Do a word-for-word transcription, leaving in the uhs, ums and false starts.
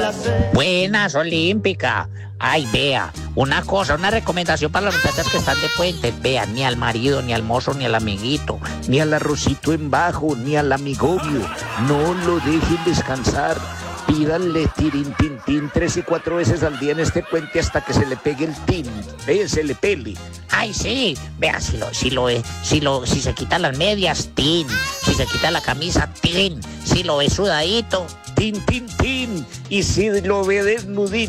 Buenas, Olímpica. Ay, vea, una cosa, una recomendación para las muchachas que están de puente. Vea, ni al marido, ni al mozo, ni al amiguito, ni al arrocito en bajo, ni al amigobio. No lo dejen descansar. Pídanle tirin, tin, tin, tres y cuatro veces al día en este puente hasta que se le pegue el tin. Eh, se le pele. Ay, sí, vea, si lo, si lo, si lo, si se quitan las medias, tin. Si se quita la camisa, tin. Si lo ve sudadito, tin, tin, tin. Y si lo ve desnudito.